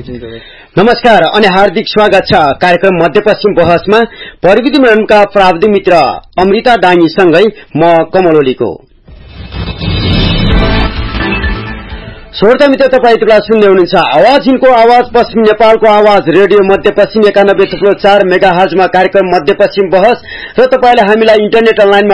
नमस्कार अनि हार्दिक स्वागत छ कार्यक्रम मध्यपश्चिम बहसमा। प्रविधि मनका प्राविधिक मित्र अमृता दाङीसँगै म कमल ओलीको। श्रोता मित्र, तपाईं यतिबेला सुन्दै हुनुहुन्छ आवाज हिन्दको आवाज, पश्चिम नेपालको आवाज, रेडियो मध्यपश्चिम 91.4 मेगाहर्जमा कार्यक्रम मध्यपश्चिम बहस। र तपाईले हामीलाई इन्टरनेट अनलाइनमा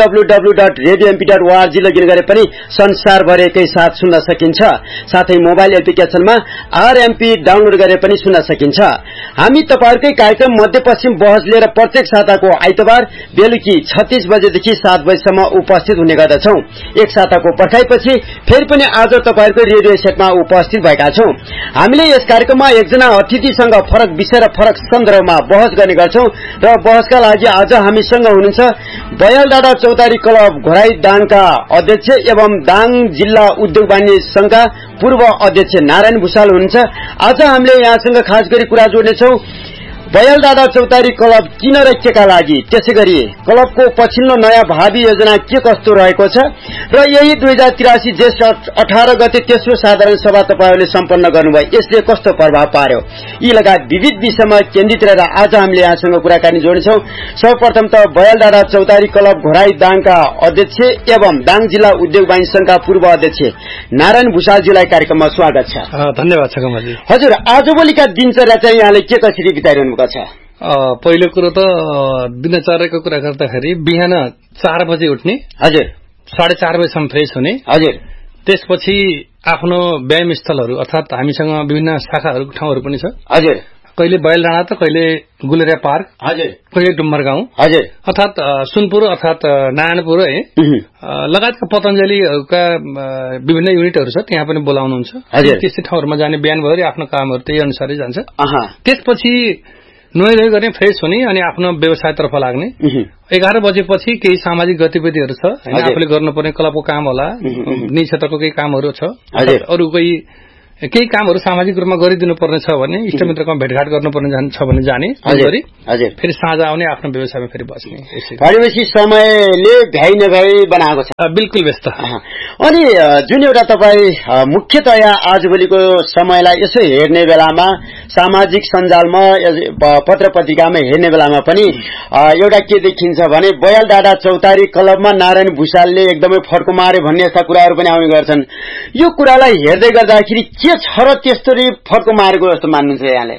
www.radiomp.org लगइन गरे पनि संसारभर एकै साथ सुन्न सकिन्छ। साथै मोबाइल एप्लिकेशनमा RMP डाउनलोड गरे पनि सुन्न सकिन्छ। हामी तपाईहरुकै कार्यक्रम मध्यपश्चिम बहस लिएर प्रत्येक साताको आइतबार बेलुकी 36 बजेदेखि 7 बजेसम्म उपस्थित हुने गर्दछौं। एक साताको पर्खाइपछि फेरि पनि आज तपाईहरुको रेडियो सेटमा उपस्थित भएका छौं। हामीले यस कार्यक्रममा एकजना अतिथिसँग फरक विषय र फरक सन्दर्भमा बहस गर्ने गर्छौं। र बहसका लागि आज हामीसँग हुनुहुन्छ बयलडाँडा चौतारी क्लब घोराई दाङका अध्यक्ष एवं दाङ जिल्ला उद्योग वाणिज्य संघका पूर्व अध्यक्ष नारायण भुषाल हुनुहुन्छ। आज हामीले यहाँसँग खास गरी कुरा जोड्नेछौं बयलडाँडा चौतारी क्लब किन र केका लागि, त्यसैगरी क्लबको पछिल्लो नयाँ भावी योजना के कस्तो रहेको छ र यही 2083 जेष्ठ 18 गते तेस्रो साधारण सभा तपाईहरुले सम्पन्न गर्नुभयो, यसले कस्तो प्रभाव पार्यो, यी लगायत विविध विषयमा केन्द्रित रहेर आज हामीले यहाँसँग कुराकानी जोड्नेछौं। सर्वप्रथम त बयलडाँडा चौतारी क्लब घोराई दाङका अध्यक्ष एवं दाङ जिल्ला उद्योग वाणिज्य संघका पूर्व अध्यक्ष नारायण भुषालजीलाई कार्यक्रममा स्वागत छ। धन्यवाद छ कमलजी। हजुर, आजभोलिका दिनचर्या चाहिँ यहाँले के कसरी बिताइरहनु? पहिलो कुरो त दिनचर्याको कुरा गर्दाखेरि बिहान 4 बजे उठ्ने, हजुर, 4:30 बजेसम्म फ्रेश हुने, हजुर, त्यसपछि आफ्नो व्यायाम स्थलहरू अर्थात हामीसँग विभिन्न शाखाहरूको ठाउँहरू पनि छ, हजुर, कहिले बयलडाँडा त कहिले गुलेरिया पार्क, हजुर, कहिले डुम्बर गाउँ, हजुर, अर्थात सुनपुर अर्थात नारायणपुर है लगायतका पतञ्जलिका विभिन्न युनिटहरू छ, त्यहाँ पनि बोलाउनुहुन्छ। त्यस्तै ठाउँहरूमा जाने बिहान भरि आफ्नो कामहरू त्यही अनुसारै जान्छ। त्यसपछि नुहाइधुवाइ गर्ने, फ्रेश हुने अनि आफ्नो व्यवसायतर्फ लाग्ने। 11 बजेपछि केही सामाजिक गतिविधिहरू छ, आफूले गर्नुपर्ने क्लबको काम होला, निजी क्षेत्रको केही कामहरू छ, अरू केही कामहरू सामाजिक रूपमा गरिदिनु पर्ने छ भने इष्टमित्रको भेटघाट गर्नुपर्ने छ भने जाने, फेरि साँझ आउने, आफ्नो व्यवसायमा फेरि बस्ने। भनेपछि समयले भ्याइ नभ्याइ बनाएको छ। बिल्कुल व्यस्त। अनि जुन एउटा तपाईँ मुख्यतया आजभोलिको समयलाई यसो हेर्ने बेलामा सामाजिक सञ्जालमा पत्र पत्रिकामा हेर्ने बेलामा पनि एउटा के देखिन्छ भने बयलडाँडा चौतारी क्लबमा नारायण भुषालले एकदमै फड्को मारे भन्ने यस्ता कुराहरू पनि आउने गर्छन्। यो कुरालाई हेर्दै गर्दाखेरि के छ र त्यस्तोले फड्को मारेको जस्तो मान्नुहुन्छ यहाँले?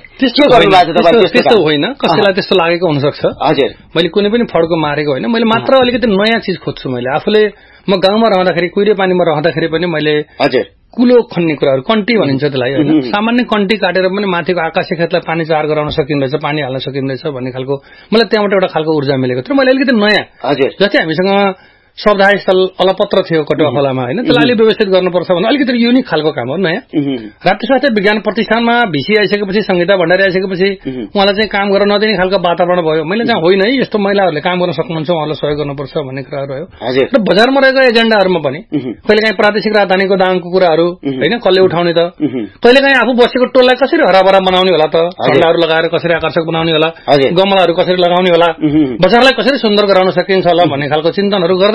त्यस्तो होइन, कसैलाई त्यस्तो लागेको हुनसक्छ। हजुर, मैले कुनै पनि फड्को मारेको होइन, मैले मात्र अलिकति नयाँ चिज खोज्छु। मैले आफूले म गाउँमा रहँदाखेरि कुहिरे पानीमा रहँदाखेरि पनि मैले हजुर कुलो खन्ने कुराहरू, कन्टी भनिन्छ त्यसलाई होइन, सामान्य कन्टी काटेर पनि माथिको आकाशे खेतलाई पानी चार गराउन सकिँदैछ, पानी हाल्न सकिँदैछ भन्ने खालको मलाई त्यहाँबाट एउटा खालको ऊर्जा मिलेको थियो। मैले अलिकति नयाँ, जस्तै हामीसँग शब्दाय स्थल अलपत्र थियो कटुवा खोलामा होइन, त्यसलाई अलिक व्यवस्थित गर्नुपर्छ भने अलिकति युनिक खालको काम हो, नयाँ। राष्ट्रिय स्वास्थ्य विज्ञान प्रतिष्ठानमा भिसी आइसकेपछि, संहिता भण्डारी आइसकेपछि उहाँलाई चाहिँ काम गर्न नदिने खालको वातावरण भयो। मैले चाहिँ होइन है, यस्तो महिलाहरूले काम गर्न सक्नुहुन्छ, उहाँलाई सहयोग गर्नुपर्छ भन्ने कुराहरू आयो। र बजारमा रहेको एजेन्डाहरूमा पनि कहिलेकाहीँ प्रादेशिक राजधानीको दाङको कुराहरू होइन, कसले उठाउने त, कहिलेकाहीँ आफू बसेको टोललाई कसरी हराभरा बनाउने होला त, झण्डाहरू लगाएर कसरी आकर्षक बनाउने होला, गमलाहरू कसरी लगाउने होला, बजारलाई कसरी सुन्दर गराउन सकिन्छ होला भन्ने खालको चिन्तनहरू गर्दै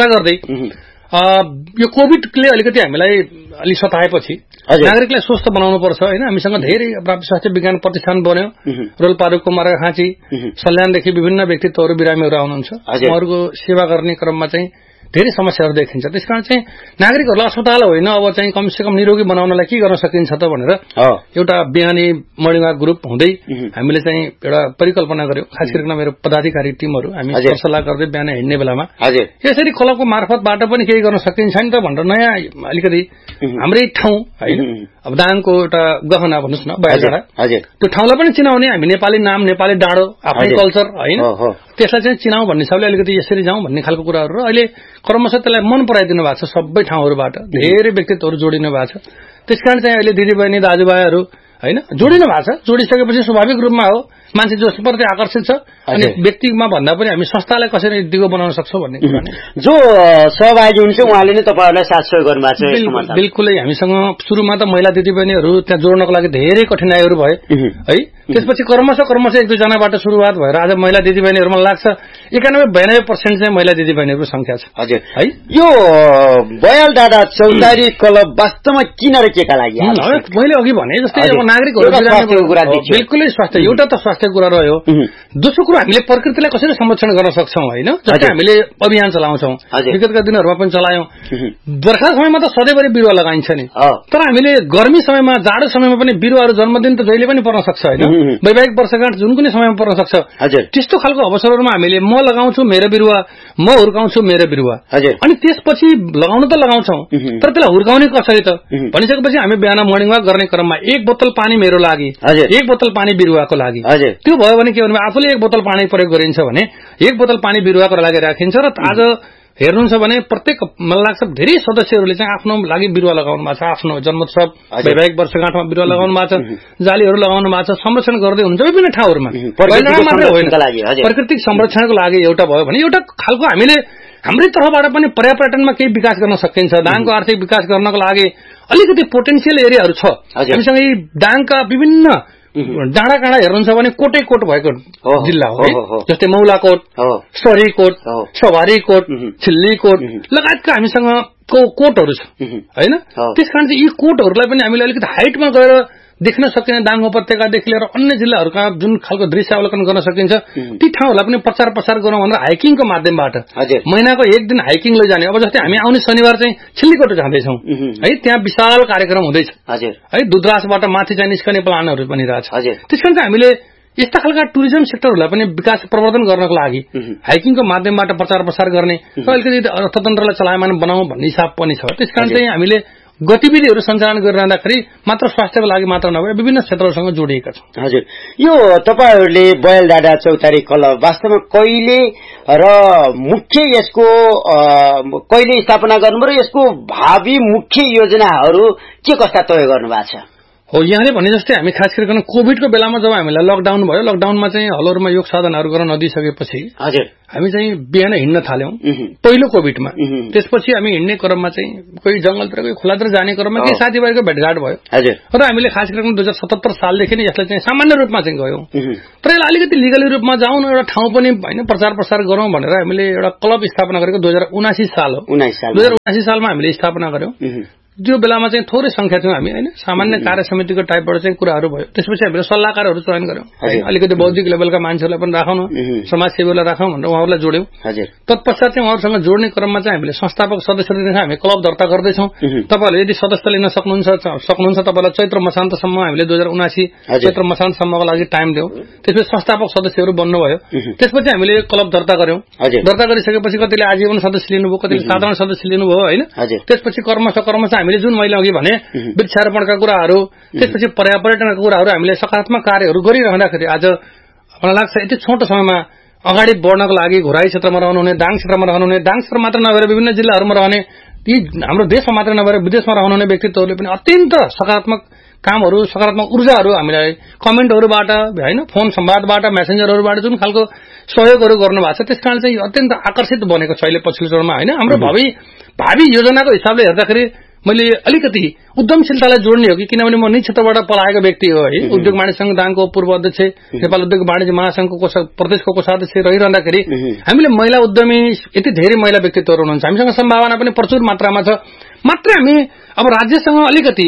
यो कोभिडले अलिकति हामीलाई अलि सताएपछि नागरिकलाई स्वस्थ बनाउनु पर्छ होइन। हामीसँग धेरै प्राथमिक स्वास्थ्य विज्ञान प्रतिष्ठान बन्यो, रोल्पारुको मरघाँची सल्यानदेखि विभिन्न व्यक्तित्वहरू बिरामीहरू आउनुहुन्छ, उहाँहरूको सेवा गर्ने क्रममा चाहिँ धेरै समस्याहरू देखिन्छ। त्यसकारण चाहिँ नागरिकहरूलाई अस्पताल होइन, अब चाहिँ कमसेकम निरोगी बनाउनलाई के गर्न सकिन्छ त भनेर एउटा बिहानी मर्निङ वाक ग्रुप हुँदै हामीले चाहिँ एउटा परिकल्पना गर्यौं। खास गरिकन मेरो पदाधिकारी टिमहरू हामी सरसल्लाह गर्दै बिहान हिँड्ने बेलामा यसरी क्लबको मार्फतबाट पनि केही गर्न सकिन्छ नि त भनेर नयाँ अलिकति हाम्रै ठाउँ होइन, अब दाङको एउटा गहना भन्नुहोस् न बयलडाँडा, त्यो ठाउँलाई पनि चिनाउने, हामी नेपाली नाम, नेपाली डाँडो, आफ्नै कल्चर होइन, त्यसलाई चाहिँ चिनाउँ भन्ने हिसाबले अलिकति यसरी जाउँ भन्ने खालको कुराहरू र अहिले क्रमशः त्यसलाई मन पराइदिनु भएको छ। सबै ठाउँहरूबाट धेरै व्यक्तित्वहरू जोडिनु भएको छ। त्यसकारण चाहिँ अहिले दिदीबहिनी दाजुभाइहरू होइन जोडिनु भएको छ। जोडिसकेपछि स्वाभाविक रूपमा हो मान्छे जसप्रति आकर्षित छ अनि व्यक्तिमा भन्दा पनि हामी संस्थालाई कसरी दिगो बनाउन सक्छौं भन्ने कुरा नै जो सहभागी हुन्छ उहाँले नै तपाईहरुलाई साथ सहयोग गर्नुभएको छ। बिल्कुलै हामीसँग सुरुमा त महिला दिदीबहिनीहरू त्यहाँ जोड्नको लागि धेरै कठिनाइहरू भए है, त्यसपछि क्रमशः एक दुईजनाबाट सुरुवात भएर आज महिला दिदीबहिनीहरुमा लाग्छ 91-92% चाहिँ महिला दिदीबहिनीहरुको संख्या छ। हजुर है, यो बयाल डाँडा चौतारी क्लब वास्तवमा किन र केका लागि? मैले अघि भने जस्तै अब नागरिकहरु बिल्कुलै स्वास्थ्य, एउटा त स्वास्थ्य कुरा रह्यो, दोस्रो कुरा हामीले प्रकृतिलाई कसरी संरक्षण गर्न सक्छौं हैन, जस्तै हामीले अभियान चलाउँछौं, विगतका दिनहरुमा पनि चलायौं। बर्खा समयमा त सधैँभरि बिरुवा लगाइन्छ नि, तर हामीले गर्मी समयमा जाडो समयमा पनि बिरुवाहरु जन्मदिन त जहिले पनि पर्न सक्छ हैन, वैवाहिक वर्षगाँठ जुन कुनै समयमा पर्न सक्छ। त्यस्तो खालको अवसरहरुमा हामीले म लगाउँछु मेरो बिरुवा, म हुर्काउँछु मेरो बिरुवा, अनि त्यसपछि लगाउनु त लगाउँछौं, तर त्यसलाई हुर्काउने कसरी त भनिसकेपछि हामी बिहान मर्निङ वाक गर्ने क्रममा 1 बोतल पानी मेरो लागि, 1 बोतल पानी बिरुवाको लागि, त्यो भयो भने के भन्नु आफूले 1 बोतल पानी प्रयोग गरिन्छ भने 1 बोतल पानी बिरुवाको लागि राखिन्छ। र आज हेर्नुहुन्छ भने प्रत्येक मलाई लाग्छ धेरै सदस्यहरूले चाहिँ आफ्नो लागि बिरुवा लगाउनु भएको छ, आफ्नो जन्मोत्सव वैवाहिक वर्षगाँठमा बिरुवा लगाउनु भएको छ, जालीहरू लगाउनु भएको छ, संरक्षण गर्दै हुनुहुन्छ विभिन्न ठाउँहरूमा। मात्रै होइन, प्राकृतिक संरक्षणको लागि एउटा भयो भने एउटा खालको हामीले हाम्रै तर्फबाट पनि पर्यावरणमा केही विकास गर्न सकिन्छ। दाङको आर्थिक विकास गर्नको लागि अलिकति पोटेन्सियल एरियाहरू छ हामीसँग। यी दाङका विभिन्न डाँडा काँडा हेर्नुहुन्छ भने कोटै कोट भएको जिल्ला हो, जस्तै मौलाकोट, सरीकोट, सवारीकोट, छिल्लीकोट लगायतका हामीसँग कोटहरू छ हैन। त्यसकारण चाहिँ यी कोटहरूलाई पनि हामीले अलिकति हाइटमा गएर देख्न सकिने दाङ उपत्यकादेखि लिएर अन्य जिल्लाहरूका जुन खालको दृश्य अवलोकन गर्न सकिन्छ ती ठाउँहरूलाई पनि प्रचार प्रसार गरौँ भनेर हाइकिङको माध्यमबाट महिनाको 1 दिन हाइकिङ लैजाने। अब जस्तै हामी आउने शनिबार चाहिँ छिल्लीकोट जाँदैछौँ है, त्यहाँ विशाल कार्यक्रम हुँदैछ है, दुधराजबाट माथि चाहिँ निस्कने प्लानहरू बनिरहेछ। त्यसकारण चाहिँ हामीले यस्ता खालका टुरिज्म सेक्टरहरूलाई पनि विकास प्रवर्धन गर्नको लागि हाइकिङको माध्यमबाट प्रचार प्रसार गर्ने र अलिकति अर्थतन्त्रलाई चलायमान बनाऊ भन्ने हिसाब पनि छ। त्यसकारण चाहिँ हामीले गतिविधिहरू सञ्चालन गरिरहँदाखेरि मात्र स्वास्थ्यको लागि मात्र नभएर विभिन्न क्षेत्रहरूसँग जोडिएका छौँ। हजुर, यो तपाईहरूले बयाल डाँडा चौतारी क्लब वास्तवमा कहिले र मुख्य यसको कहिले स्थापना गर्नुभयो र यसको भावी मुख्य योजनाहरू के कस्ता तय गर्नु भएको छ? हो, यहाँले भने जस्तै हामी खास गरिकन कोभिडको बेलामा जब हामीलाई लकडाउन भयो, लकडाउनमा चाहिँ हलहरूमा योग साधनाहरू गर्न नदिइसकेपछि हामी चाहिँ बिहान हिँड्न थाल्यौं पहिलो कोभिडमा। त्यसपछि हामी हिँड्ने क्रममा चाहिँ कोही जंगलतिर कोही खोलातिर जाने क्रममा केही साथीभाइको भेटघाट भयो र हामीले खास गरिकन 2077 सालदेखि नै यसलाई चाहिँ सामान्य रूपमा चाहिँ गयौं। तर यसलाई अलिकति लिगली रूपमा जाउँ न, एउटा ठाउँ पनि हैन प्रचार प्रसार गरौँ भनेर हामीले एउटा क्लब स्थापना गरेको 2079 साल हो। 2079 सालमा हामीले स्थापना गर्यौं। त्यो बेलामा चाहिँ थोरै संख्या थियौं हामी हैन, सामान्य कार्य समितिको टाइपबाट चाहिँ कुराहरू भयो। त्यसपछि हामीले सल्लाहकारहरू चयन गर्यौं, अलिकति बौद्धिक लेभलका मान्छेहरूलाई पनि राखौँ न, समाजसेवीलाई राखौँ भनेर उहाँहरूलाई जोड्यौं। तत्पश्चात चाहिँ उहाँहरूसँग जोड्ने क्रममा चाहिँ हामीले संस्थापक सदस्यहरूसँग हामी क्लब दर्ता गर्दैछौं। तपाईहरुले यदि सदस्य लिन सक्नुहुन्छ तपाईलाई चैत्र मसान्तसम्म हामीले 2079 चैत्र मसान्तसम्मको लागि टाइम दियौं। त्यसपछि संस्थापक सदस्यहरू बन्नुभयो। त्यसपछि हामीले क्लब दर्ता गर्यौं। दर्ता गरिसकेपछि कतिले आजीवन सदस्य लिनुभयो, कतिले साधारण सदस्य लिनुभयो हैन। त्यसपछि क्रमशः हामीले जुन मैले अघि भने वृक्षारोपणका कुराहरू, त्यसपछि पर्यावरणका कुराहरू हामीले सकारात्मक कार्यहरू गरिरहँदाखेरि आज मलाई लाग्छ यति छोटो समयमा अगाडि बढ्नको लागि घोराई क्षेत्रमा रहनुहुने, दाङ क्षेत्रमा रहनुहुने, दाङ क्षेत्र मात्र नभएर विभिन्न जिल्लाहरूमा रहने, ती हाम्रो देशमा मात्र नभएर विदेशमा रहनुहुने व्यक्तित्वहरूले पनि अत्यन्त सकारात्मक कामहरू, सकारात्मक ऊर्जाहरू हामीलाई कमेन्टहरूबाट हैन, फोन संवादबाट, मेसेन्जरहरूबाट जुन खालको सहयोगहरू गर्नु भएको छ त्यसकारण चाहिँ अत्यन्त आकर्षित बनेको छ अहिले पछिल्लो चरणमा हैन। हाम्रो भावी योजनाको हिसाबले हेर्दाखेरि मैले अलिकति उद्यमशीलतालाई जोड्ने हो कि, किनभने म निज क्षेत्रबाट पलाएको व्यक्ति हो है। उद्योग वाणिज्य संघ दाङको पूर्व अध्यक्ष, नेपाल उद्योग वाणिज्य महासंघको प्रदेशको कोषाध्यक्ष रहिरहँदाखेरि हामीले महिला उद्यमी यति धेरै महिला व्यक्तित्वहरू हुनुहुन्छ, हामीसँग सम्भावना पनि प्रचुर मात्रामा छ। मात्र हामी अब राज्यसँग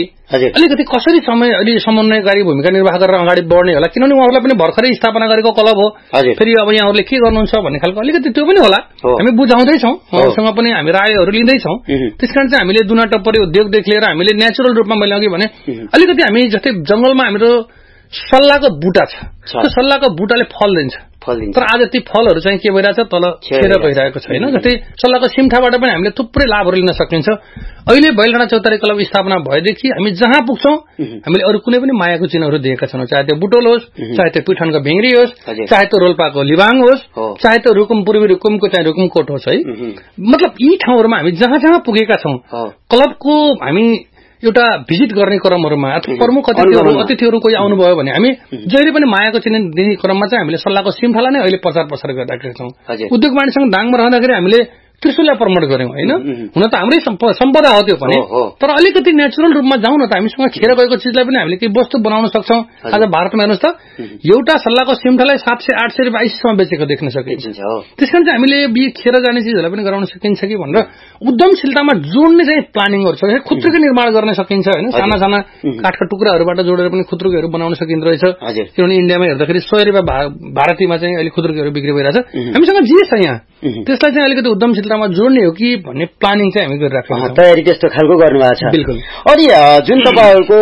अलिकति कसरी समन्वयकारी भूमिका निर्वाह गरेर अगाडि बढ्ने होला, किनभने उहाँहरूलाई पनि भर्खरै स्थापना गरेको क्लब हो। फेरि अब यहाँहरूले के गर्नुहुन्छ भन्ने खालको अलिकति त्यो पनि होला, हामी बुझाउँदैछौँ, उहाँहरूसँग पनि हामी रायहरू लिँदैछौँ। त्यसकारण चाहिँ हामीले दुना टप्परी उद्योगदेखि लिएर हामीले नेचुरल रूपमा मैले अघि भने अलिकति हामी जस्तै जंगलमा हाम्रो सल्लाहको बुटा छ, त्यो सल्लाहको बुटाले फल दिन्छ, तर आज ती फलहरू चाहिँ के भइरहेछ तल छेर गइरहेको छैन। जस्तै सल्लाहको सिमठाबाट पनि हामीले थुप्रै लाभहरू लिन सकिन्छ। अहिले बयाल डाँडा चौतारी क्लब स्थापना भएदेखि हामी जहाँ पुग्छौं हामीले अरू कुनै पनि मायाको चिन्हहरू दिएका छौँ, चाहे त्यो बुटोल होस्, चाहे त्यो पिठनको भेङ्री होस्, चाहे त्यो रोल्पाको लिबाङ होस्, चाहे त्यो रुकुम पूर्वी रुकुमको चाहिँ रुकुमकोट होस् है। मतलब यी ठाउँहरूमा हामी जहाँ जहाँ पुगेका छौं क्लबको हामी एउटा भिजिट गर्ने क्रमहरुमा अथवा प्रमुख अतिथिहरु कोही आउनुभयो भने हामी जहिले पनि मायाको चिन्ह दिने क्रममा चाहिँ हामीले सल्लाहको श्रृंखला नै अहिले प्रचार प्रसार गरिरहेका छौं। उद्योग वाणिज्यसँग दाङमा रहँदाखेरि हामीले त्रिशुललाई प्रमोट गर्यौं हैन, हुन त हाम्रै सम्पदा हो त्यो पनि, तर अलिकति नेचुरल रूपमा जाउँ न त, हामीसँग खेर गएको चीजलाई पनि हामीले केही वस्तु बनाउन सक्छौं। आज भारतमा हेर्नुस् त एउटा सल्लाहको सिमठालाई 700 800 रुपैयाँ आइसीसम्म बेचेको देख्न सकिन्छ। त्यसकारण चाहिँ हामीले बी खेर जाने चीजहरुलाई पनि गराउन सकिन्छ कि भनेर उद्यमशीलतामा जोड्ने चाहिँ प्लानिङहरु छ। खुत्रुके निर्माण गर्न सकिन्छ हैन, साना साना काठका टुक्राहरुबाट जोडेर पनि खुत्रुकेहरु बनाउन सकिन्छ रहेछ। किनभने इन्डियामा हेर्दाखेरि 100 रुपैयाँ भारतीयमा चाहिँ अहिले खुत्रुकेहरु बिक्री भइरहेछ। हामीसँग जे छ यहाँ त्यसलाई चाहिँ अलिकति उद्यमशीलतामा जोड्ने हो कि भन्ने प्लानिङ चाहिँ हामी गरिराखेका छौं। तयारी त्यस्तो खालको गर्नुभएको छ। बिल्कुल। अनि जुन तपाईहरुको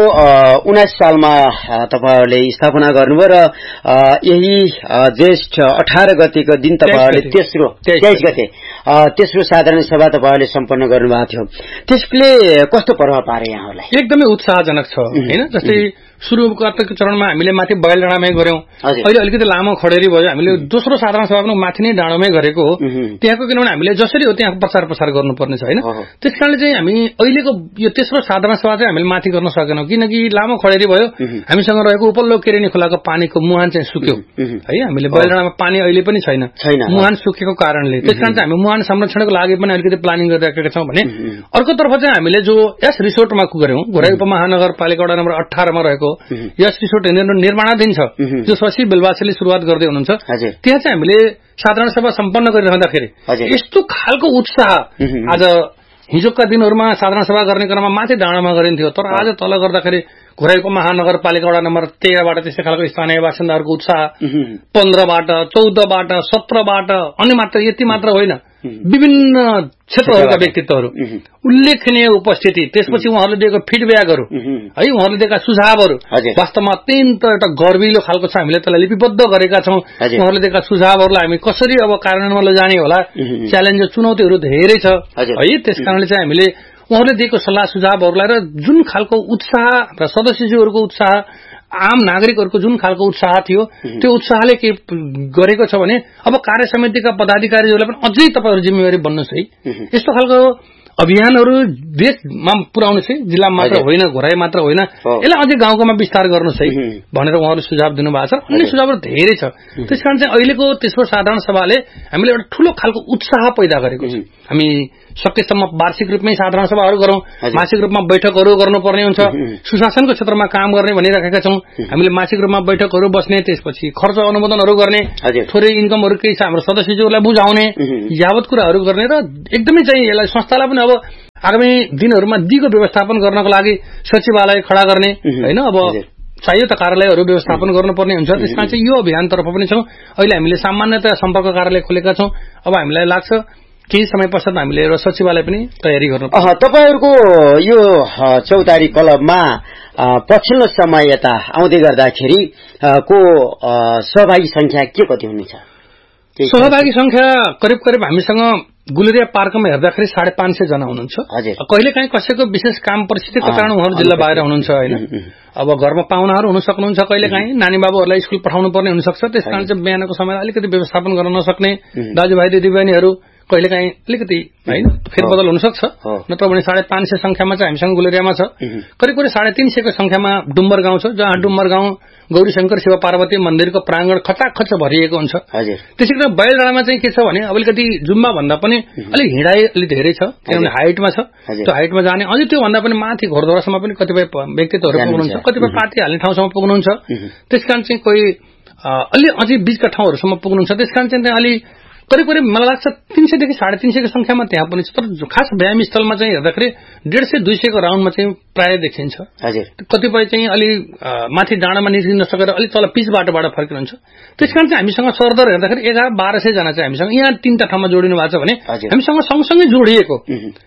19 सालमा तपाईहरुले स्थापना गर्नुभयो र यही ज्येष्ठ 18 गतेको दिन तपाईहरुले तेस्रो 23 गते तेस्रो साधारण सभा तपाईहरुले सम्पन्न गर्नुभएको थियो। त्यसले कस्तो प्रभाव पारे यहाँहरुलाई? एकदमै उत्साहजनक छ हैन। जस्तै सुरुको चरणमा हामीले माथि बयल डाँडामै गर्यौं, अहिले अलिकति लामो खडेरी भयो। हामीले दोस्रो साधारण सभा पनि माथि नै डाँडामै गरेको हो। त्यहाँको किनभने हामीले जसरी हो त्यहाँ प्रचार प्रसार गर्नुपर्ने छ हैन। त्यसकारणले चाहिँ हामी अहिलेको यो तेस्रो साधारण सभा चाहिँ हामीले माथि गर्न सकेनौं, किनकि लामो खडेरी भयो। हामीसँग रहेको उपल्लो केरेनी खोलाको पानीको मुहान चाहिँ सुक्यो है। हामीले बयल डाँडामा पानी अहिले पनि छैन, मुहान सुकेको कारणले। त्यसकारण चाहिँ हामी मुहान संरक्षणको लागि पनि अलिकति प्लानिङ गरिराखेका छौं भने अर्कोतर्फ चाहिँ हामीले जो यस रिसोर्टमा गऱ्यौं, घोराई उपमहानगरपालिका वडा नम्बर 18 मा रहेको यस रिसोर्ट निर्माणाधीन छ, जो शशि बेलवासीले सुरुवात गर्दै हुनुहुन्छ। त्यहाँ चाहिँ हामीले साधारण सभा सम्पन्न गरिरहँदाखेरि यस्तो खालको उत्साह, आज हिजोका दिनहरुमा साधारण सभा गर्ने क्रममा माथि डाँडामा गरिन्थ्यो, तर आज तल गर्दाखेरि घोराई उपमहानगरपालिका वडा नम्बर 13 बाट त्यस्तै खालको स्थानीय बासिन्दाहरुको उत्साह, 15 बाट 14 बाट 17 बाट, अनि मात्र यति मात्र होइन, विभिन्न क्षेत्रहरूका व्यक्तित्वहरू, उल्लेखनीय उपस्थिति, त्यसपछि उहाँहरूले दिएको फिडब्याकहरू है, उहाँहरूले दिएका सुझावहरू वास्तवमा अत्यन्त एउटा गर्विलो खालको छ। हामीले त्यसलाई लिपिबद्ध गरेका छौं। उहाँहरूले दिएका सुझावहरूलाई हामी कसरी अब कार्यान्वयनमा लैजाने होला, च्यालेन्ज चुनौतीहरू धेरै छ है। त्यसकारणले चाहिँ हामीले उहाँहरूले दिएको सल्लाह सुझावहरूलाई र जुन खालको उत्साह र सदस्यज्यूहरूको उत्साह, आम नागरिकहरूको जुन खालको उत्साह थियो, त्यो उत्साहले के गरेको छ भने अब कार्य समितिका पदाधिकारीहरूलाई पनि अझै तपाईहरु जिम्मेवारी बन्नुस् है। यस्तो खालको अभियानहरू देशमा पुर्याउनुस् है, जिल्ला मात्र होइन, घोराई मात्र होइन, यसलाई अझै गाउँकोमा विस्तार गर्नुस् है भनेर उहाँहरूले सुझाव दिनुभएको छ। अन्य सुझावहरू धेरै छ। त्यसकारण चाहिँ अहिलेको तेस्रो साधारण सभाले हामीले एउटा ठूलो खालको उत्साह पैदा गरेको छ। हामी सकेसम्म वार्षिक रूपमै साधारण सभाहरू गरौं, मासिक रूपमा बैठकहरू गर्नुपर्ने हुन्छ। सुशासनको क्षेत्रमा काम गर्ने भनिराखेका छौं। हामीले मासिक रूपमा बैठकहरू बस्ने, त्यसपछि खर्च अनुमोदनहरू गर्ने, थोरै इन्कमहरू केही छ हाम्रो सदस्यज्यूहरूलाई बुझाउने, यावत कुराहरू गर्ने र एकदमै चाहिँ यसलाई संस्थालाई पनि अब आगामी दिनहरुमा दिगो व्यवस्थापन गर्नको लागि सचिवालय खडा गर्ने हैन, अब चाहियो त कार्यालयहरू व्यवस्थापन गर्नुपर्ने हुन्छ। त्यसकारण चाहिँ यो अभियानतर्फ पनि छौं। अहिले हामीले सामान्यतया सम्पर्क कार्यालय खोलेका छौं। अब हामीलाई लाग्छ केही समय पश्चात हामीले एउटा सचिवालय पनि तयारी गर्नु पर्छ। तपाईहरुको यो चौतारी क्लबमा पछिल्लो समय यता आउँदै गर्दाखेरि को सहभागी संख्या के कति हुनेछ? सहभागी संख्या करिब करिब हामीसँग गुलेरिया पार्कमा हेर्दाखेरि 550 जना हुनुहुन्छ। कहिलेकाहीँ कसैको विशेष काम परिस्थितिको कारण उहाँहरू जिल्ला बाहिर हुनुहुन्छ हैन। अब घरमा पाहुनाहरू हुन सक्नुहुन्छ, कहिलेकाहीँ नानी बाबुहरूलाई स्कुल पठाउनु पर्ने हुन सक्छ। त्यसकारण चाहिँ बिहानको समयमा अलिकति व्यवस्थापन गर्न नसक्ने दाजुभाइ दिदीबहिनीहरू कहिलेकाहीँ अलिकति हैन फेरबदल हुन सक्छ। नत्र भने 550 संख्यामा चाहिँ हामीसँग गुलेरियामा छ। करिब करिब 350 को संख्यामा डुम्बर गाउँ छ, जहाँ डुम्बर गाउँ गौरी शंकर शिव पार्वती मन्दिरको प्राङ्गण खचाखच भरिएको हुन्छ। त्यसैगरी बयल डाँडामा चाहिँ के छ भने अलिकति जुम्बा भन्दा पनि अलिक हिँडाइ अलि धेरै छ, किनभने हाइटमा छ। त्यो हाइटमा जाने अझै त्यो भन्दा पनि माथि घोरदोरासम्म पनि कतिपय व्यक्तित्वहरू पुग्नुहुन्छ, कतिपय पार्टी हाल्ने ठाउँसम्म पुग्नुहुन्छ। त्यसकारण चाहिँ कोही अलि अझै बीचका ठाउँहरूसम्म पुग्नुहुन्छ। त्यसकारण चाहिँ अलि करिब करिब मलाई लाग्छ 300 देखि 350 को संख्यामा त्यहाँ पनि छ। तर खास व्यायाम स्थलमा चाहिँ हेर्दाखेरि 150-200 को राउन्डमा चाहिँ प्राय देखिन्छ। कतिपय चाहिँ अलि माथि डाँडामा निस्किन नसकेर अलि तल पिच बाटोबाट फर्किनुहुन्छ। त्यसकारण चाहिँ हामीसँग सरदर हेर्दाखेरि 1100-1200 जना चाहिँ हामीसँग यहाँ 3टा ठाउँमा जोडिनु भएको छ भने हामीसँग सँगसँगै जोडिएको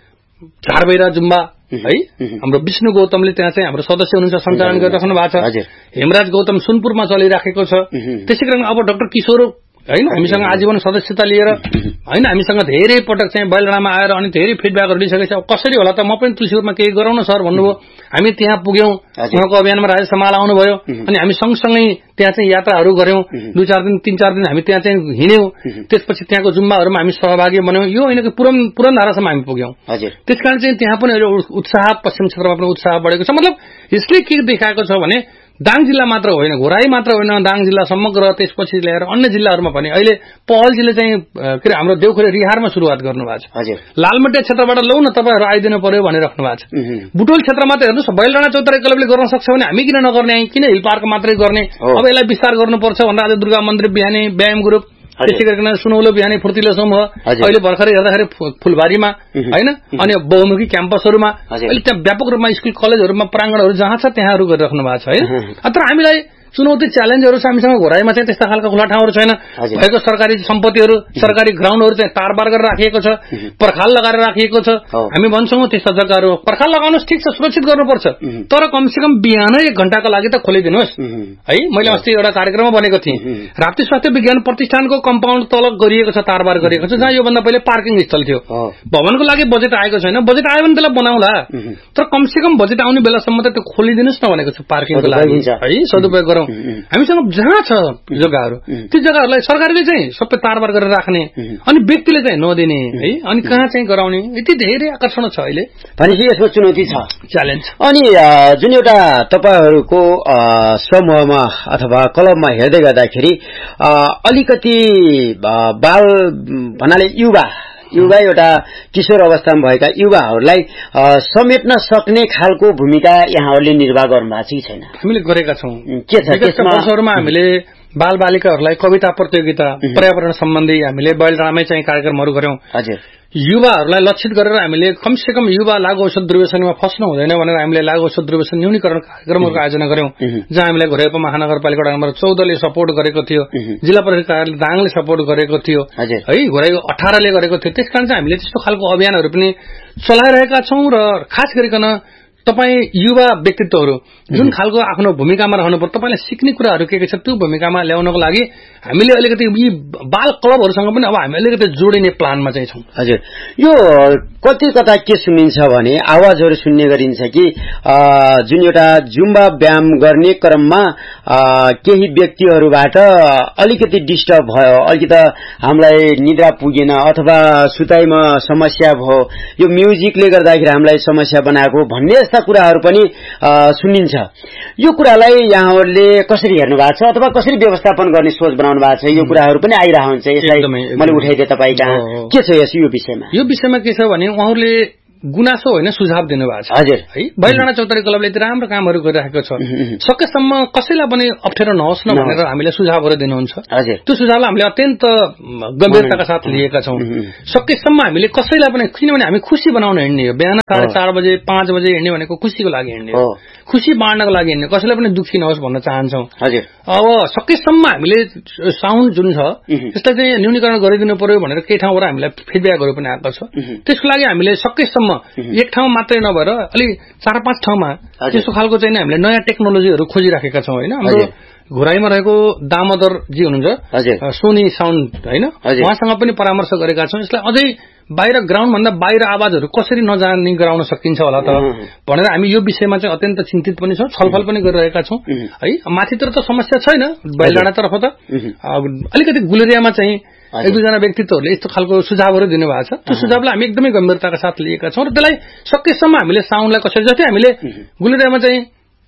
झारबैरा जुम्बा है, हाम्रो विष्णु गौतमले त्यहाँ चाहिँ हाम्रो सदस्य हुनुहुन्छ, सञ्चालन गरिराख्नु भएको छ। हेमराज गौतम सुनपुरमा चलिराखेको छ। त्यसैगरी अब डाक्टर किशोर हैन, हामीसँग आजीवन सदस्यता लिएर हैन, हामीसँग धेरै पटक चाहिँ बैलडाँडामा आएर अनि धेरै फिडब्याकहरू लिइसकेपछि अब कसरी होला त, म पनि तुलसीपुरमा केही गराउन सर भन्नुभयो। हामी त्यहाँ पुग्यौं, उहाँको अभियानमा राजेश समाल आउनुभयो, अनि हामी सँगसँगै त्यहाँ चाहिँ यात्राहरू गर्यौं। 2-4 दिन 3-4 दिन हामी त्यहाँ चाहिँ हिँड्यौं। त्यसपछि त्यहाँको जुम्बाहरूमा हामी सहभागी बन्यौं। यो होइन कि पुरनधारासम्म हामी पुग्यौं। त्यसकारण चाहिँ त्यहाँ पनि अहिले उत्साह, पश्चिम क्षेत्रमा पनि उत्साह बढेको छ। मतलब यसले के देखाएको छ भने दाङ जिल्ला मात्र होइन, घोराई मात्र होइन, दाङ जिल्ला समग्र, त्यसपछि लिएर अन्य जिल्लाहरूमा पनि अहिले पहलजीले चाहिँ के अरे हाम्रो देउखुरे रिहारमा सुरुवात गर्नुभएको छ। लालमटिया क्षेत्रबाट लौ न तपाईहरु आइदिनु पर्यो भनेर राख्नु भएको छ। बुटोल क्षेत्रमा त हेर्नुस्, बैलडाँडा चौतारी क्लबले गर्न सक्छ भने हामी किन नगर्ने, किन हिल पार्क मात्रै गर्ने? अब यसलाई विस्तार गर्नुपर्छ भनेर आज दुर्गा मन्दिर बिहानी व्यायाम ग्रुप, त्यसै गरिकन सुनौलो बिहानी फुर्तिलो समूह, अहिले भर्खरै हेर्दाखेरि फुलबारीमा हैन, अनि बहुमुखी क्याम्पसहरूमा अहिले त्यहाँ व्यापक रूपमा स्कुल कलेजहरूमा प्राङ्गणहरू जहाँ छ त्यहाँहरू गरिराख्नु भएको छ है। तर हामीलाई चुनौती च्यालेन्जहरू छ। हामीसँग घोराईमा चाहिँ त्यस्ता खालका खुला ठाउँहरू छैन। भएको सरकारी सम्पत्तिहरू, सरकारी ग्राउन्डहरू चाहिँ तारबार गरेर राखिएको छ, पर्खाल लगाएर राखिएको छ। हामी भन्छौँ त्यस्ता जग्गाहरू पर्खाल लगाउनुहोस्, ठिक छ, सुरक्षित गर्नुपर्छ, तर कमसेकम बिहानै 1 घण्टाको लागि त खोलिदिनुहोस् है। मैले अस्ति एउटा कार्यक्रममा भनेको थिएँ, राप्ती स्वास्थ्य विज्ञान प्रतिष्ठानको कम्पाउन्ड तल गरिएको छ, तारबार गरिएको छ, जहाँ योभन्दा पहिले पार्किङ स्थल थियो। भवनको लागि बजेट आएको छैन, बजेट आयो भने त्यसलाई बनाउला, तर कमसेकम बजेट आउने बेलासम्म त त्यो खोलिदिनुहोस् न भनेको छ पार्किङको लागि है। सदुपयोग गरौँ। हामीसँग जहाँ छ जग्गाहरू, ती जग्गाहरूलाई सरकारले चाहिँ सबै तारबार गरेर राख्ने, अनि व्यक्तिले चाहिँ नदिने है, अनि कहाँ चाहिँ गराउने, यति धेरै आकर्षण छ अहिले। भनेपछि यसको चुनौती छ, च्यालेन्ज। अनि जुन एउटा तपाईहरूको समूहमा अथवा क्लबमा हेर्दै गर्दाखेरि अलिकति बाल भन्नाले युवा एउटा किशोर अवस्थामा भएका युवाहरूलाई समेट्न सक्ने खालको भूमिका यहाँहरूले निर्वाह गर्नुभएको छ कि छैन? हामीले गरेका छौँ। के छ त्यसमा? वर्षहरूमा हामीले बाल बालिकाहरूलाई कविता प्रतियोगिता, पर्यावरण सम्बन्धी हामीले बैलडाँडामै चाहिँ कार्यक्रमहरू गर्यौं। हजुर, युवाहरूलाई लक्षित गरेर हामीले कमसेकम युवा लागु औषध दुर्व्यसनमा फस्नु हुँदैन भनेर हामीले लागु औषध दुर्व्यसन न्यूनीकरण कार्यक्रमहरूको आयोजना गर्यौं, जहाँ हामीले घोराई उपमहानगरपालिका वडा नम्बर 14ले सपोर्ट गरेको थियो, जिल्ला परिषद कार्यालय दाङले सपोर्ट गरेको थियो है, घोराई 18ले गरेको थियो। त्यसकारण चाहिँ हामीले त्यस्तो खालको अभियानहरू पनि चलाइरहेका छौं। र खास गरिकन तपाई युवा व्यक्तित्वहरू जुन खालको आफ्नो भूमिकामा रहनुपर्छ, तपाईलाई सिक्ने कुराहरू के छ त्यो भूमिकामा ल्याउनको लागि हामीले अलिकति यी बाल क्लबहरूसँग पनि अब हामी अलिकति जोडिने प्लानमा चाहिँ छौं। हजुर, यो कति कता के सुनिन्छ भने आवाजहरू सुन्ने गरिन्छ कि जुन एउटा जुम्बा व्यायाम गर्ने क्रममा केही व्यक्तिहरूबाट अलिकति डिस्टर्ब भयो, अलिकति हामीलाई निद्रा पुगेन अथवा सुताइमा समस्या भयो, यो म्युजिकले गर्दाखेरि हामीलाई समस्या बनाएको भन्ने यस्ता कुराहरू पनि सुनिन्छ। यो कुरालाई यहाँहरूले कसरी हेर्नु भएको छ अथवा कसरी व्यवस्थापन गर्ने सोच बनाउनु भएको छ? यो कुराहरू पनि आइरहेको हुन्छ, यसलाई मैले उठाइदिए तपाईँ कहाँ के छ यो विषयमा? यो विषयमा के छ भने उहाँहरूले गुनासो होइन सुझाव दिनुभएको छ। हजुर है, बैलडाँडा चौतारी क्लबले यति राम्रो कामहरू गरिरहेको छ, सकेसम्म कसैलाई पनि अप्ठ्यारो नहोस् न भनेर हामीले सुझावहरू दिनुहुन्छ। त्यो सुझावलाई हामीले अत्यन्त गम्भीरताका साथ लिएका छौं। सकेसम्म हामीले कसैलाई पनि, किनभने हामी खुशी बनाउन हिँड्ने हो, बिहान 4:30 बजे 5 बजे हिँड्ने भनेको खुशीको लागि हिँड्ने हो, खुशी बाँड्नको लागि हिँड्ने, कसैलाई पनि दुखी नहोस् भन्न चाहन्छौं। अब सकेसम्म हामीले साउन्ड जुन छ त्यसलाई चाहिँ न्यूनीकरण गरिदिनु पर्यो भनेर केही ठाउँबाट हामीलाई फिडब्याकहरू पनि आएको छ। त्यसको लागि हामीले सकेसम्म एक ठाउँ मात्रै नभएर अलि 4-5 ठाउँमा त्यस्तो खालको चाहिँ हामीले नयाँ टेक्नोलोजीहरू खोजिराखेका छौं हैन। हाम्रो घोराईमा रहेको दामोदर जी हुनुहुन्छ, सोनी साउन्ड हैन, उहाँसँग पनि परामर्श गरेका छौं। यसलाई अझै बाहिर ग्राउन्ड भन्दा बाहिर आवाजहरू कसरी नजाने गराउन सकिन्छ होला त भनेर हामी यो विषयमा चाहिँ अत्यन्त चिन्तित पनि छौं, छलफल पनि गरिरहेका छौं है। माथितिर त समस्या छैन, बैलडाँडातर्फ त अलिकति गुलेरियामा चाहिँ एक दुईजना व्यक्तित्वहरूले यस्तो खालको सुझावहरू दिनुभएको छ। त्यो सुझावलाई हामी एकदमै गम्भीरताका साथ लिएका छौं र त्यसलाई सकेसम्म हामीले साउन्डलाई कसरी, जस्तै हामीले गुलेरियामा चाहिँ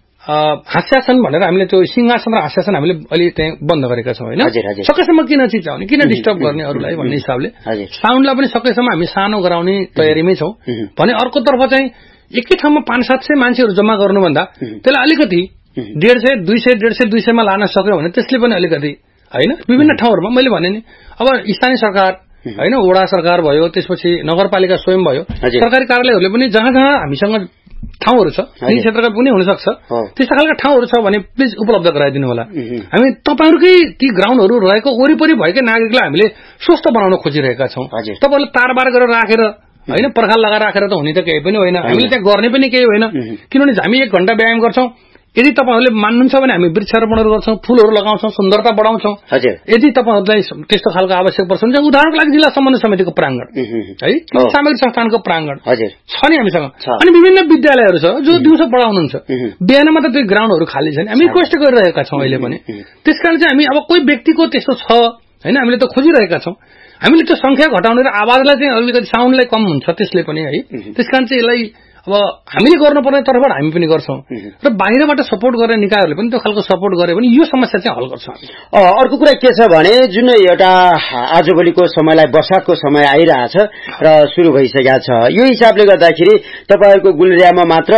हास्यासन भनेर हामीले त्यो सिंहासन र हास्यासन हामीले अलि त्यहाँ बन्द गरेका छौं हैन। सकेसम्म किन चिचाउने, किन डिस्टर्ब गर्ने अरूलाई भन्ने हिसाबले साउन्डलाई पनि सकेसम्म हामी सानो गराउने तयारीमै छौं भने अर्कोतर्फ चाहिँ एकै ठाउँमा 500-700 मान्छेहरू जम्मा गर्नुभन्दा त्यसलाई अलिकति 150, 200, 150, 200 मा लान सक्यो भने त्यसले पनि अलिकति हैन विभिन्न ठाउँहरूमा मैले भने नि, अब स्थानीय सरकार हैन, वडा सरकार भयो, त्यसपछि नगरपालिका स्वयं भयो, सरकारी कार्यालयहरूले पनि जहाँ जहाँ हामीसँग ठाउँहरू छ, यी क्षेत्रका पनि हुन सक्छ, त्यस्ता खालका ठाउँहरू छ भने प्लिज उपलब्ध गराइदिनु होला। हामी तपाईहरुकै ती ग्राउन्डहरू रहेको वरिपरि भएकै नागरिकलाई हामीले स्वस्थ बनाउन खोजिरहेका छौं। तपाईहरुले तारबार गरेर राखेर हैन, पर्खाल लगाएर राखेर त हुने त केही पनि होइन, हामीले त्यहाँ गर्ने पनि केही होइन। किनभने हामी 1 घण्टा व्यायाम गर्छौं, यदि तपाईहरुले मान्नुहुन्छ भने हामी वृक्षारोपणहरु गर्छौं, फूलहरु लगाउँछौं, सुन्दरता बढाउँछौं। यदि तपाईहरुलाई त्यस्तो खालको आवश्यक पर्छ भने उदाहरणको लागि जिल्ला समन्वय समितिको प्राङ्गण है, सामग्री संस्थानको प्राङ्गण छ नि हामीसँग। अनि विभिन्न विद्यालयहरु छ जो दिउँसो पढाउनुहुन्छ, बिहानमा त त्यो ग्राउन्डहरु खाली छन्। हामी रिक्वेस्ट गरिरहेका छौं अहिले पनि। त्यसकारण चाहिँ हामी अब कोही व्यक्तिको त्यस्तो छ हैन, हामीले त खोजिरहेका छौं। हामीले त्यो संख्या घटाउने र आवाजलाई चाहिँ अलिकति साउन्डलाई कम हुन्छ त्यसले पनि है। त्यसकारण चाहिँ यसलाई अब हामीले गर्नुपर्ने तर्फबाट हामी पनि गर्छौं र बाहिरबाट सपोर्ट गर्ने निकायहरूले पनि त्यो खालको सपोर्ट गरे भने यो समस्या चाहिँ हल गर्छ। अर्को कुरा के छ भने जुन एउटा आजभोलिको समयलाई वर्षाको समय आइरहेछ र सुरु भइसकेको छ, यो हिसाबले गर्दाखेरि तपाईहरुको गुलरियामा मात्र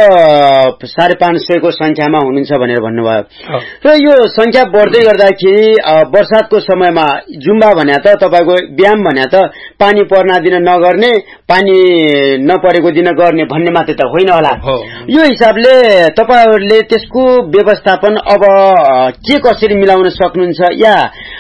550 को संख्यामा हुनुहुन्छ भनेर भन्नुभयो र यो संख्या बढ्दै गर्दाखेरि वर्षाको समयमा जुम्बा भने त तपाईको व्यायाम भने त पानी पर्ना दिन नगर्ने, पानी नपरेको दिन गर्ने भन्ने मात्र त होइन होला। यो हिसाबले तपाईहरुले त्यसको व्यवस्थापन अब के कसरी मिलाउन सक्नुहुन्छ, या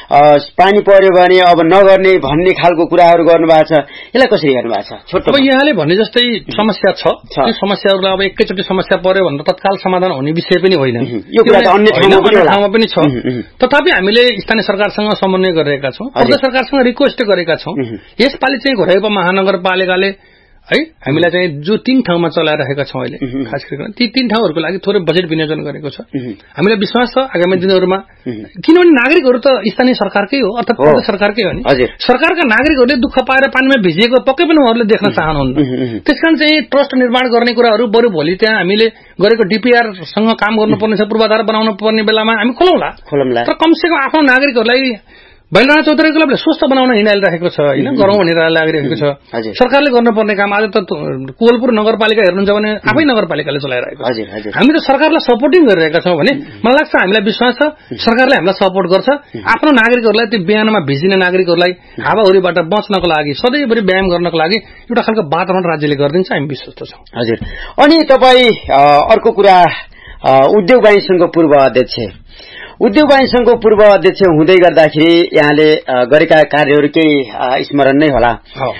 पानी पर्यो भने अब नगर्ने भन्ने खालको कुराहरु गर्नुभएको छ, यसलाई कसरी हेर्नुभएको छ? छोटो अब यहाँले भने जस्तै समस्या छ, त्यो समस्याहरुलाई अब एकैचोटी समस्या पर्यो भनेर तत्काल समाधान हुने विषय पनि होइन। यो कुरा त अन्य ठाउँमा पनि छ। तथापि हामीले स्थानीय सरकारसँग समन्वय गरिरहेका छौं, प्रदेश सरकारसँग रिक्वेस्ट गरेका छौं। यसपालि चाहिँ घोराइपा महानगरपालिकाले है हामीलाई चाहिँ जो 3 ठाउँमा चलाइरहेका छौं अहिले, खास गरी ती 3 ठाउँहरुको लागि थोरै बजेट विनियोजन गरेको छ। हामीलाई विश्वास छ आगामी दिनहरुमा, किनभने नागरिकहरु त स्थानीय सरकारकै हो अर्थात प्रदेश सरकारकै हो नि। सरकारका नागरिकहरुले दुःख पाएर पानीमा भिजेको पक्कै पनि उहाँहरुले देख्न चाहनुहुन्न। त्यसकारण चाहिँ ट्रस्ट निर्माण गर्ने कुराहरु बरु भोलि त्यहाँ हामीले गरेको डीपीआर सँग काम गर्नुपर्ने छ, पूर्वाधार बनाउनु पर्ने बेलामा हामी खोलौँला। तर कमसेकम आफ्नो नागरिकहरुलाई बैलराणा चौधरी क्लबले स्वस्थ बनाउन हिँडाइरहेको छ हैन, गरौँ भनेर लागिरहेको छ। सरकारले गर्नुपर्ने काम आज त कोवलपुर नगरपालिका हेर्नुहुन्छ भने आफै नगरपालिकाले चलाइरहेको छ। हामी त सरकारलाई सपोर्टिङ गरिरहेका छौं भने मलाई लाग्छ हामीलाई विश्वास छ सरकारले हामीलाई सपोर्ट गर्छ। आफ्नो नागरिकहरुलाई, त्यो बिहानमा भिजिने नागरिकहरुलाई हावाहुरीबाट बच्नको लागि, सधैँभरि व्यायाम गर्नको लागि एउटा खालको वातावरण राज्यले गरिदिन्छ, हामी विश्वस्त छौं। हजुर। अनि तपाई अर्को कुरा, उद्योग वाणिज्य संघको पूर्व अध्यक्ष, उद्योग वाणिज्य संघको पूर्व अध्यक्ष हुँदै गर्दाखेरि यहाँले गरेका कार्यहरू केही स्मरण नै होला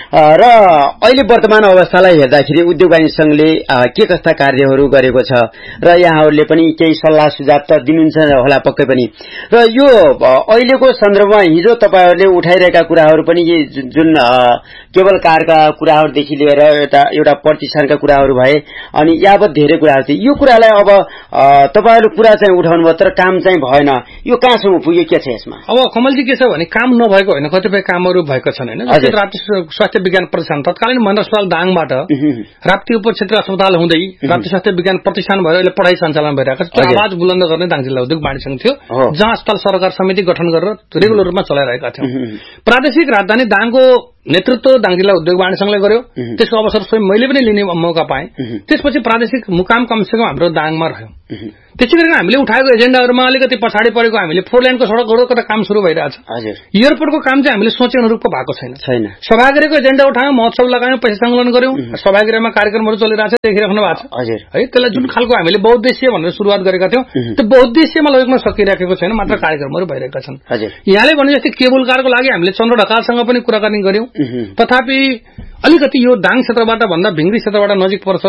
र अहिले वर्तमान अवस्थालाई हेर्दाखेरि उद्योग वाणिज्य संघले के कस्ता कार्यहरू गरेको छ र यहाँहरूले पनि केही सल्लाह सुझाव त दिनुहुन्छ होला पक्कै पनि। र यो अहिलेको सन्दर्भमा हिजो तपाईहरुले उठाइरहेका कुराहरू पनि जुन केवल कारका कुराहरूदेखि लिएर एउटा प्रतिष्ठानका कुराहरू भए अनि यावत धेरै कुराहरू थिए, यो कुरालाई अब तपाईहरुले कुरा चाहिँ उठाउनु भयो तर काम चाहिँ भएन, यो कहाँसम्म पुग्यो, के छ यसमा? अब कमलजी के छ भने काम नभएको होइन, कतिपय कामहरू भएको छन् हैन। जस्तै राप्ती स्वास्थ्य विज्ञान प्रतिष्ठान तत्कालीन महेन्द्र अस्पताल दाङबाट राप्ती उपक्षेत्र अस्पताल हुँदै राप्ती स्वास्थ्य विज्ञान प्रतिष्ठान भएर अहिले पढाइ सञ्चालन भइरहेको छ। आवाज बुलन्द गर्ने दाङ जिल्ला उद्योग वाणिज्य संघ थियो, जहाँ अस्पताल सरकार समिति गठन गरेर रेगुलर रूपमा चलाइरहेका थियौं। प्रादेशिक राजधानी दाङको नेतृत्व दाङ जिल्ला उद्योग वाणिज्य संघले गर्यो, त्यसको अवसर स्वयं मैले पनि लिने मौका पाएँ। त्यसपछि प्रादेशिक मुकाम कमसेकम हाम्रो दाङमा रह्यो। त्यसै गरेर हामीले उठाएको एजेन्डाहरुमा अलिकति पछाडी परेको हामीले 4 लेनको सडकहरुको त काम सुरु भइरहेछ। एयरपोर्टको काम चाहिँ हामीले सोचे अनुरूपको भएको छैन। सभागृहको एजेन्डा उठायौं, महोत्सव लगायौं, पैसा संकलन गर्यौं, सभागृहमा कार्यक्रमहरु चलिरहेछ, देखिराख्नु भएको छ है। त्यसलाई जुन खालको हामीले बहुद्देश्य भनेर सुरुवात गरेका थियौं त्यो बहुद्देश्यमा लगेको सकिराखेको छैन, मात्र कार्यक्रमहरु भइरहेका छन्। यहाँले भने जस्तै केबुल कारको लागि हामीले चन्द्र ढकालसँग पनि कुराकानी गर्यौं। तथापि अलिकति यो दाङ क्षेत्रबाट भन्दा भिंगरी क्षेत्रबाट नजिक पर्छ,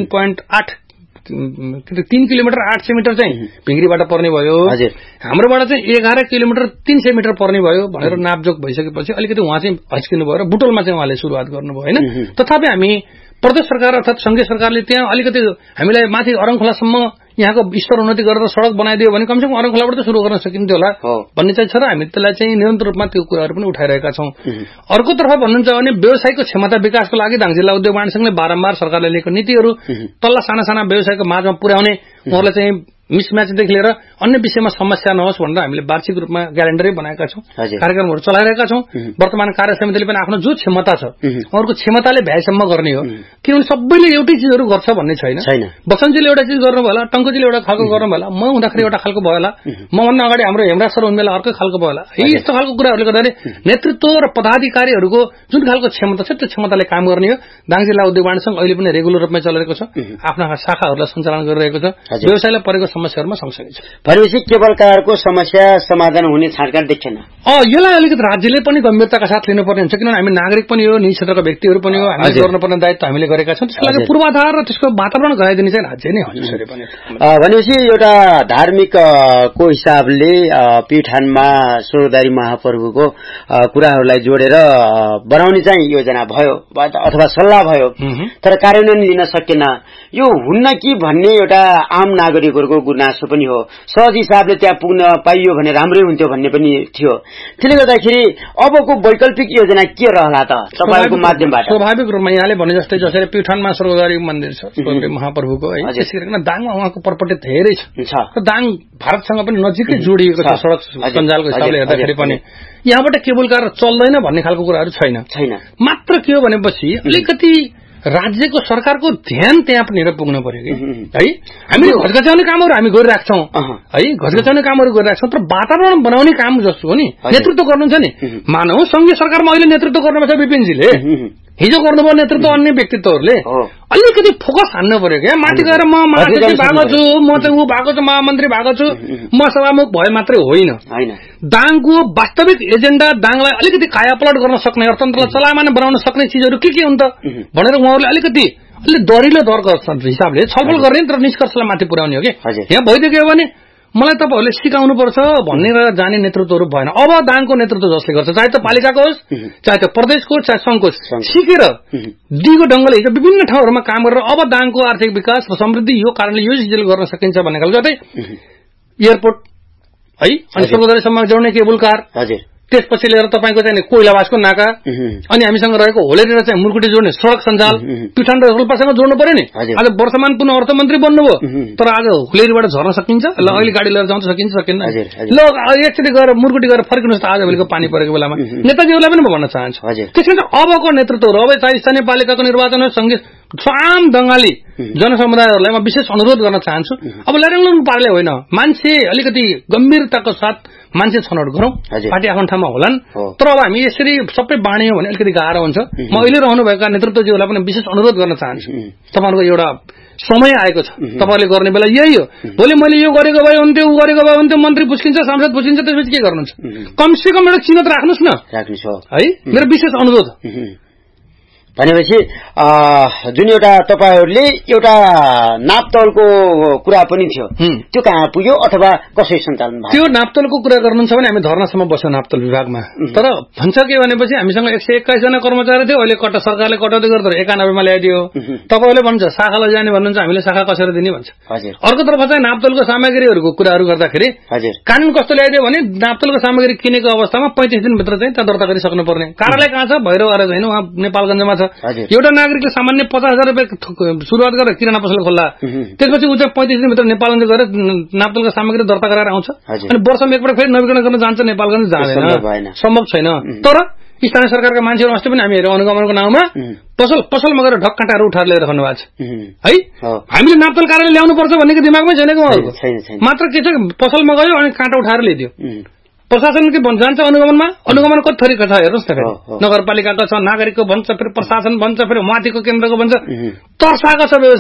3 किलोमिटर 800 मिटर चाहिँ भिंगरीबाट पर्ने भयो, हाम्रोबाट चाहिँ 11 किलोमिटर 300 मिटर पर्ने भयो भनेर नापजोक भइसकेपछि अलिकति उहाँ चाहिँ हस्किनु भयो र बुटोलमा चाहिँ उहाँले सुरुवात गर्नुभयो हैन। तथापि हामी प्रदेश सरकार अर्थात संघीय सरकारले त्यहाँ अलिकति हामीलाई माथि अरङखोलासम्म यहाँको स्तर उन्नति गरेर सडक बनाइदियो भने कमसेकम अरङखोलाबाट त सुरु गर्न सकिन्थ्यो होला भन्ने चाहिँ छ र हामी त्यसलाई चाहिँ निरन्तर रूपमा त्यो कुराहरू पनि उठाइरहेका छौं। अर्कोतर्फ भन्नुहुन्छ भने व्यवसायको क्षमता विकासको लागि दाङ जिल्ला उद्योग वाणिज्य संघले बारम्बार सरकारले लिएको नीतिहरू तल्ला साना साना व्यवसायको माझमा पुर्याउने, उहाँलाई चाहिँ मिसम्याचदेखि लिएर अन्य विषयमा समस्या नहोस् भनेर हामीले वार्षिक रूपमा क्यालेन्डरै बनाएका छौं, कार्यक्रमहरू चलाइरहेका छौं। वर्तमान कार्य समितिले पनि आफ्नो जो क्षमता छ उहाँको क्षमताले भ्याएसम्म गर्ने हो, किनभने सबैले एउटै चिजहरू गर्छ भन्ने छैन। बसन्तजीले एउटा चिज गर्नु भयो होला, टंकजीले एउटा खालको गर्नु भयो होला, म हुँदाखेरि एउटा खालको भयो होला, म भन्दा अगाडि हाम्रो हेमराज सर हुने बेला अर्कै खालको भयो होला। यस्तो खालको कुराहरूले गर्दाखेरि नेतृत्व र पदाधिकारीहरूको जुन खालको क्षमता छ त्यो क्षमताले काम गर्ने हो। दाङ जिल्ला उद्योग वाणिज्य संघ अहिले पनि रेगुलर रूपमा चलिरहेको छ, आफ्ना शाखाहरूलाई सञ्चालन गरिरहेको छ। व्यवसायलाई परेको समस्याहरूमा सँगसँगै छ। भनेपछि केबल कारको समस्या समाधान हुने छाँटकाँट देख्दैन। यसलाई अलिकति राज्यले पनि गम्भीरताका साथ लिनुपर्ने हुन्छ, किनभने हामी नागरिक पनि हो, निजी क्षेत्रका व्यक्तिहरू पनि हो, हामीले गर्नुपर्ने दायित्व हामीले गरेका छौँ। त्यसको लागि पूर्वाधार र त्यसको वातावरण गराइदिने चाहिँ राज्य नै हो जसरी पनि। भनेपछि एउटा धार्मिक को हिसाबले प्युठानमा स्वर्गदारी महाप्रभुको कुराहरूलाई जोडेर बनाउने चाहिँ योजना भयो अथवा सल्लाह भयो, तर कार्यान्वयन लिन सकेन। यो हुन्न कि भन्ने एउटा आम नागरिकहरूको गुनासो पनि हो। सहज हिसाबले त्यहाँ पुग्न पाइयो भने राम्रै हुन्थ्यो भन्ने पनि थियो। त्यसले गर्दाखेरि अबको वैकल्पिक योजना के रहला त तपाईको माध्यमबाट? स्वाभाविक रूपमा यहाँले भने जस्तै जसरी प्युठानमा स्वर्गदारी मन्दिर छ स्वर्गदारी महाप्रभुको है, त्यसै गरिकन दाङमा उहाँको प्रपर्टी धेरै छ। दाङ भारतसँग पनि नजिकै जोडिएको छ सड़क सञ्जालको हिसाबले हेर्दाखेरि पनि। यहाँबाट केबल कार चल्दैन भन्ने खालको कुराहरू छैन। मात्र के हो भनेपछि अलिकति राज्यको सरकारको ध्यान त्यहाँ पनि पुग्नु पर्यो कि है। हामीले घचघचाउने कामहरू हामी गरिराख्छौं है, घचघचाउने कामहरू गरिराख्छौं, तर वातावरण बनाउने काम जस्तो हो नि नेतृत्व गर्नुहुन्छ नि। मानौ संघीय सरकारमा अहिले नेतृत्व गर्नु भएको छ विपिनजीले, हिजो गर्नुभयो नेतृत्व अन्य व्यक्तित्वहरूले। अलिकति फोकस हान्नु पर्यो क्या। माथि गएर म महासचिव भएको छु, म चाहिँ ऊ भएको छु, महामन्त्री भएको छु, म सभामुख भए मात्रै होइन। दाङको वास्तविक एजेन्डा, दाङलाई अलिकति कायापलट गर्न सक्ने, अर्थतन्त्रलाई चलायमान बनाउन सक्ने चीजहरू के हुन् त भनेर उहाँहरूले अलिकति दरिलो दरको हिसाबले छलफल गर्ने तर निष्कर्षलाई माथि पुर्याउने हो कि। यहाँ भइदियो भने मलाई तपाईँहरूले सिकाउनुपर्छ भन्ने जाने नेतृत्वहरू भएन। अब दाङको नेतृत्व जसले गर्छ, चाहे त्यो पालिकाको होस्, चाहे त्यो प्रदेशको, चाहे संघको, सिकेर दिगो ढंगले हिजो विभिन्न ठाउँहरूमा काम गरेर अब दाङको आर्थिक विकास र समृद्धि यो कारणले यो चिजले गर्न सकिन्छ भन्ने खालको जतै एयरपोर्ट है, अनि स्वर्गदारीसम्म जोड्ने केबल कार, त्यसपछि लिएर तपाईँको चाहिँ कोइलावासको नाका, अनि हामीसँग रहेको होलेर चाहिँ मुरकुटी जोड्ने सड़क सञ्जाल, प्युठान र रोल्पासँग जोड्नु पर्यो नि। आज वर्तमान पुनः अर्थमन्त्री बन्नुभयो, तर आज हुलेरीबाट झर्न सकिन्छ? ल अहिले गाडी लिएर जाउन सकिन्छ सकिन्न? ल एकचोटि गएर मुरकुटी गएर फर्किनुहोस् त आज भोलिको पानी परेको बेलामा। नेताजीहरूलाई पनि म भन्न चाहन्छु त्यसैले अबको नेतृत्वहरू, अब चाहे स्थानीय पालिकाको निर्वाचन हो, संघीय आम बंगाली जनसमुदायहरूलाई म विशेष अनुरोध गर्न चाहन्छु, अब ल्याङलुङ पारले होइन, मान्छे अलिकति गम्भीरताको साथ मान्छे छनौट गरौं। पार्टी आफ्नो ठाउँमा होलान्, तर अब हामी यसरी सबै बाँड्यौं भने अलिकति गाह्रो हुन्छ। म अहिले रहनुभएका नेतृत्वज्यूहरूलाई पनि विशेष अनुरोध गर्न चाहन्छु, तपाईहरुको एउटा समय आएको छ, तपाईहरुले गर्ने बेला यही हो। भोलि मैले यो गरेको भए हुन्थ्यो, उ गरेको भए हुन्थ्यो, मन्त्री पुस्किन्छ, सांसद पुस्किन्छ, त्यसपछि के गर्नुहुन्छ? कमसे कम एउटा चिन्ह राख्नुस् न, है मेरो विशेष अनुरोध। भनेपछि जुन एउटा तपाईहरुले एउटा नापतोलको कुरा पनि थियो, त्यो कहाँ पुग्यो अथवा कसरी सञ्चालन भयो? त्यो नापतोलको कुरा गर्नुहुन्छ भने हामी धर्नासम्म बस्यौं नापतोल विभागमा। तर भन्छ के भनेपछि हामीसँग 121 जना कर्मचारी थियो, अहिले सरकारले कटौती गर्दै 91 मा ल्याइदियो। तपाईहरुले भन्छ शाखालाई जाने भन्नुहुन्छ, हामीले शाखा कसरी दिने भन्छ। अर्कोतर्फ चाहिँ नापतोलको सामग्रीहरुको कुराहरु गर्दाखेरि कानून कस्तो ल्याइदियो भने नापतोलको सामग्री किनेको अवस्थामा 35 दिनभित्र चाहिँ त्यहाँ दर्ता गरिसक्नु पर्ने। कार्यालय कहाँ छ? भैरव गरेर हैन, उहाँ नेपालगञ्जमा छ। एउटा नागरिकले सामान्य 50,000 रुपैयाँ सुरुवात गरेर किराना पसल खोल्ला, त्यसपछि उ चाहिँ 35 दिनभित्र नेपालगञ्ज गएर नापतोलको सामग्री दर्ता गराएर आउँछ, अनि वर्षमा एकपटक फेरि नवीकरण गर्न जान्छ नेपालगञ्ज, जाँदैन, सम्भव छैन। तर स्थानीय सरकारका मान्छेहरू अस्ति पनि हामी हेरौँ अनुगमनको नाउँमा पसलमा गएर ढक काँटाहरू उठाएर लिएर खन्नु भएको छ है। हामीले नापतोल कार्यालय ल्याउनु पर्छ भन्नेको दिमागमै छैन कि उहाँहरूको, मात्र के छ पसलमा गयो अनि काँटा उठाएर ल्याइदियो। प्रशासन के भन्छ जान्छ अनुगमनमा, अनुगमन कति थरीको छ हेर्नुहोस् न, फेरि नगरपालिकाको छ, नागरिकको भन्छ, फेरि प्रशासन भन्छ, फेरि माथिको केन्द्रको भन्छ, तर्साएको छ